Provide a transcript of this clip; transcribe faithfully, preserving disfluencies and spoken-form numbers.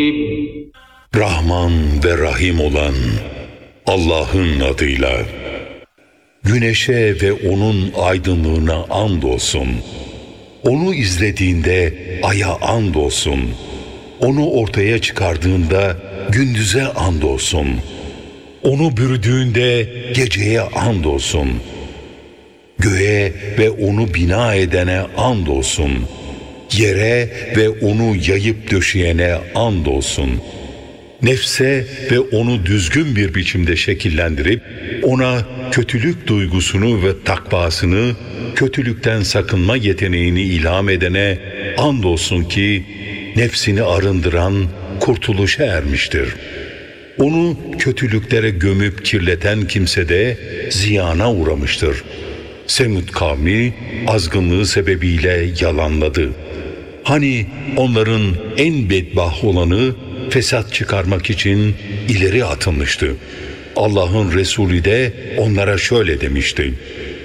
Rahman ve Rahim olan Allah'ın adıyla. Güneşe ve onun aydınlığına andolsun. Onu izlediğinde aya andolsun. Onu ortaya çıkardığında gündüze andolsun. Onu bürüdüğünde geceye andolsun. Göğe ve onu bina edene andolsun. Yere ve onu yayıp döşeyene andolsun. Nefse ve onu düzgün bir biçimde şekillendirip ona kötülük duygusunu ve takvasını, kötülükten sakınma yeteneğini ilham edene andolsun ki nefsini arındıran kurtuluşa ermiştir. Onu kötülüklere gömüp kirleten kimse de ziyana uğramıştır. Semud kavmi azgınlığı sebebiyle yalanladı. Hani onların en bedbaht olanı fesat çıkarmak için ileri atılmıştı. Allah'ın Resulü de onlara şöyle demişti: